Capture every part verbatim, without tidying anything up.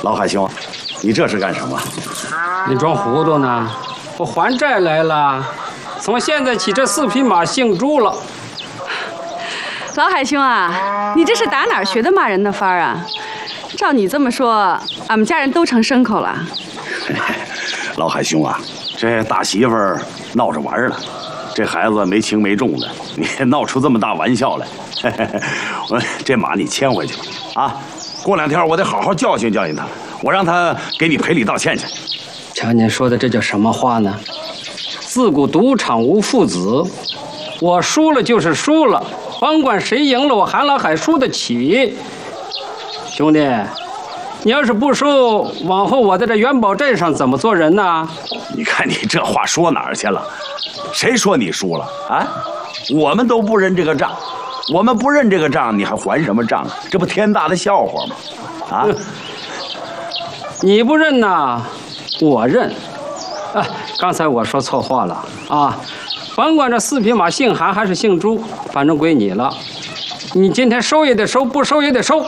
老海兄，你这是干什么？ 你装糊涂呢？我还债来了，从现在起这四匹马姓朱了。 老海兄啊，你这是打哪儿学的骂人的法儿啊？照你这么说，俺们家人都成牲口了。 老海兄啊，这大媳妇儿闹着玩了，这孩子没轻没重的，你闹出这么大玩笑来，我这马你牵回去啊！过两天我得好好教训教训他，我让他给你赔礼道歉去。 瞧您说的这叫什么话呢？自古赌场无父子，我输了就是输了，甭管谁赢了，我韩老海输得起。兄弟，你要是不输，往后我在这元宝镇上怎么做人呢？ 你看你这话说哪儿去了？谁说你输了啊？我们都不认这个账，我们不认这个账，你还还什么账啊？这不天大的笑话吗？啊！ 你不认呐，我认。啊，刚才我说错话了啊！甭管这四匹马姓韩还是姓朱，反正归你了。你今天收也得收，不收也得收。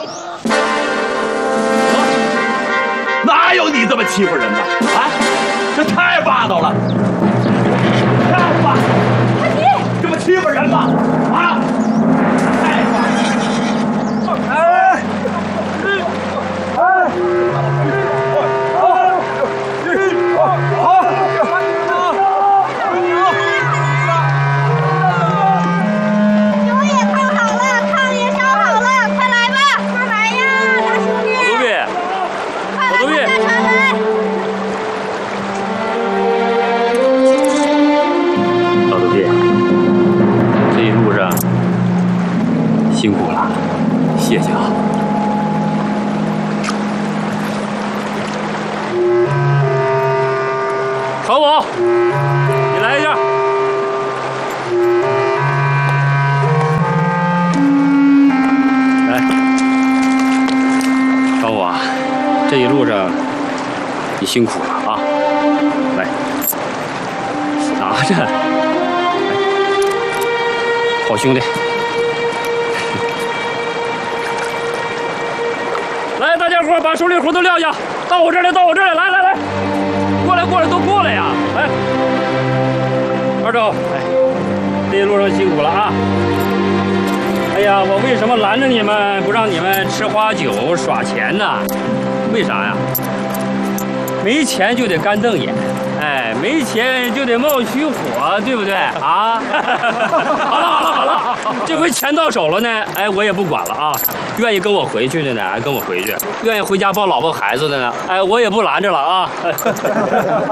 哪有你这么欺负人的啊？这太霸道了！太霸道！他爹，这么欺负人吗？啊！太霸道！哎！哎！ 酒也烫好了，炕也烧好了，快来吧！快来呀，大兄弟！ 老杜壁，老杜壁，老杜壁，这一路上辛苦了，谢谢啊。曹武，你来一下。来，曹武啊，这一路上你辛苦了啊！来，拿着，好兄弟。来，大家伙把手里活都撂下，到我这儿来，到我这儿来，来来来。过来，过来，都过来呀！来，二周，哎，这一路上辛苦了啊！哎呀，我为什么拦着你们，不让你们吃花酒耍钱呢？为啥呀？没钱就得干瞪眼，哎，没钱就得冒虚火，对不对啊？好了，好了，好了，这回钱到手了呢，哎，我也不管了啊。愿意跟我回去的呢，跟我回去；愿意回家抱老婆孩子的呢，哎，我也不拦着了啊。